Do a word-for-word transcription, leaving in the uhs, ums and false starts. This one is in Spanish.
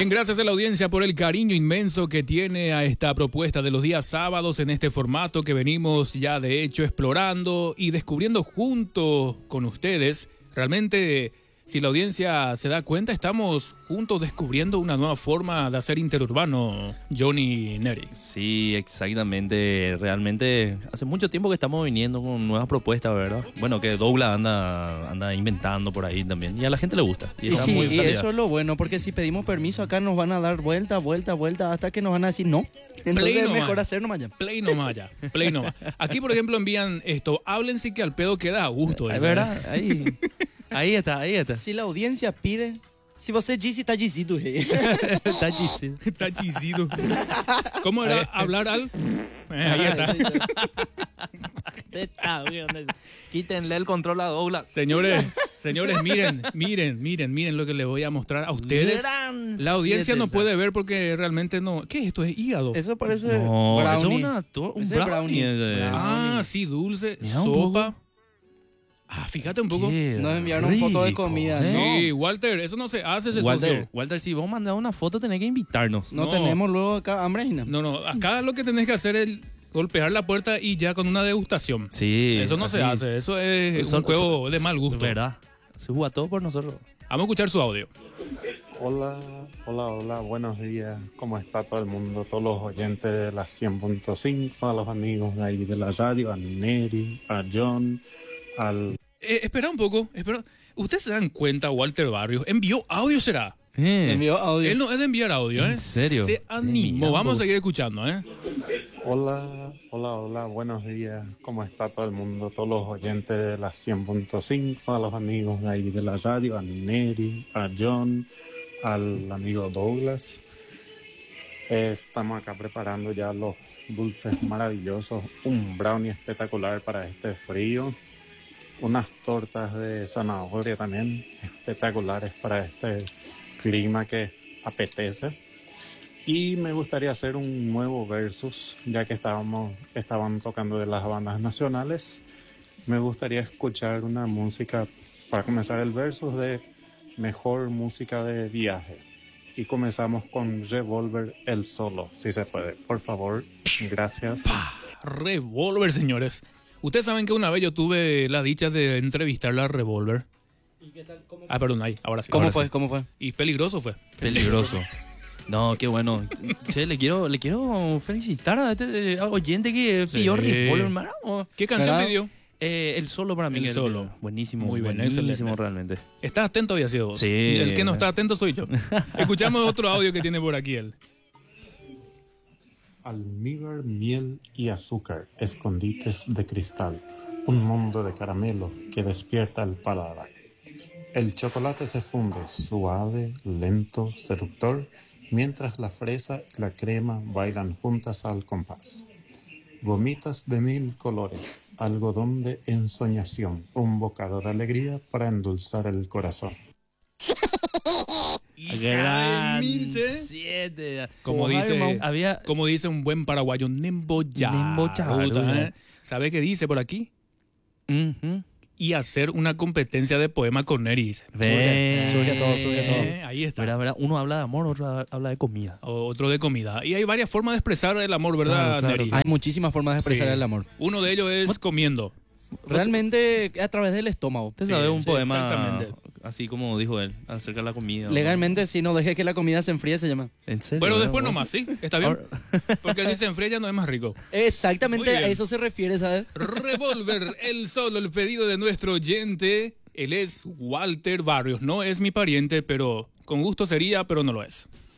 Bien, gracias a la audiencia por el cariño inmenso que tiene a esta propuesta de los días sábados en este formato que venimos ya de hecho explorando y descubriendo junto con ustedes. Realmente, si la audiencia se da cuenta, estamos juntos descubriendo una nueva forma de hacer interurbano, Johnny Neri. Sí, exactamente. Realmente hace mucho tiempo que estamos viniendo con nuevas propuestas, ¿verdad? Bueno, que Douglas anda, anda inventando por ahí también. Y a la gente le gusta. Y, y sí, y eso es lo bueno, porque si pedimos permiso acá nos van a dar vuelta, vuelta, vuelta, hasta que nos van a decir no. Entonces es mejor hacer nomás ya. Play nomás ya, play nomás. Aquí, por ejemplo, envían esto, háblense que al pedo queda a gusto. Es verdad, ahí... Ahí está, ahí está. Si la audiencia pide, si você disse, tá dizido. Está chisido. Está chisido. ¿Cómo era hablar al? Eh, ahí está. Está bien. Quítenle el control a Douglas. Señores, señores, miren, miren, miren, miren lo que les voy a mostrar a ustedes. Gran La audiencia no siete, puede ver porque realmente no. ¿Qué es esto? ¿Es hígado? Eso parece No, brownie. eso es una, un Ese brownie. brownie. Ah, sí, dulce, Mira un sopa. Ah, fíjate un poco. Qué Nos enviaron rico, foto de comida. Sí, ¿no? Walter, eso no se hace, ese Walter, socio. Walter, si vos mandás una foto tenés que invitarnos. No, No. tenemos luego acá hambre. ¿No? No, no, acá lo que tenés que hacer es golpear la puerta y ya con una degustación. Sí. Eso no así. se hace, eso es Eso- un juego eso- de mal gusto. ¿Verdad? Se juega todo por nosotros. Vamos a escuchar su audio. Hola, hola, hola, buenos días. ¿Cómo está todo el mundo? Todos los oyentes de la cien punto cinco, a los amigos de ahí de la radio, a Neri, a John, al... Eh, espera un poco, espera. ¿Ustedes se dan cuenta, Walter Barrios? ¿Envió audio será? Eh. Envió audio. Él no es de enviar audio, ¿eh? ¿En serio? Se animó. Sí, Vamos a mira, seguir escuchando, ¿eh? Hola, hola, hola, buenos días. ¿Cómo está todo el mundo? Todos los oyentes de la cien punto cinco, a los amigos de ahí de la radio, a Neri, a John, al amigo Douglas. Eh, Estamos acá preparando ya los dulces maravillosos, un brownie espectacular para este frío, unas tortas de zanahoria también espectaculares para este clima que apetece. Y me gustaría hacer un nuevo versus, ya que estábamos, estaban tocando de las bandas nacionales. Me gustaría escuchar una música, para comenzar el versus, de mejor música de viaje. Y comenzamos con Revolver El Solo, si se puede. Por favor, gracias. Revolver, señores. Ustedes saben que una vez yo tuve la dicha de entrevistar a Revolver. ¿Y qué tal? ¿Cómo, Ah, perdón, ahí, ahora sí. ¿Cómo ahora fue? sí. ¿Cómo fue? Y peligroso fue. Peligroso. No, qué bueno. Che, le quiero, le quiero felicitar a este eh, oyente que pidió Sí. Revolver, hermano. ¿Qué canción ¿Verdad? pidió? Eh, el solo para mí. El que- solo. Buenísimo. Muy bien, buenísimo excelente. realmente. ¿Estás atento, había sido vos? Sí. El que no está atento soy yo. Escuchamos otro audio que tiene por aquí él. Almíbar, miel y azúcar, escondites de cristal, un mundo de caramelo que despierta el paladar. El chocolate se funde, suave, lento, seductor, mientras la fresa y la crema bailan juntas al compás. Gomitas de mil colores, algodón de ensoñación, un bocado de alegría para endulzar el corazón. Hija de mil, che. siete. Como Ojalá, dice, hermano. Había... como dice un buen paraguayo, Nemboya. Nemboya, ¿eh? ¿Sabe qué dice por aquí? Ujú. Y hacer una competencia de poema con Neri, dice. Ve. Surge todo, surge todo. Eh, ahí está. Verá, verá, uno habla de amor, otro habla de comida. Otro de comida. Y hay varias formas de expresar el amor, ¿verdad, Claro, claro. Neri? Hay muchísimas formas de expresar Sí. el amor. Uno de ellos es comiendo. Realmente a través del estómago. Usted Sí, sabe un sí, poema, exactamente. así como dijo él, acerca de la comida. ¿no? Legalmente, si no deje que la comida se enfríe, se llama. ¿En serio? Pero ¿no? después nomás, ¿sí? ¿Está bien? Porque si se enfría ya no es más rico. Exactamente Muy bien. a eso se refiere, ¿sabes? Revolver, el solo, el pedido de nuestro oyente. Él es Walter Barrios. No es mi pariente, pero con gusto sería, pero no lo es.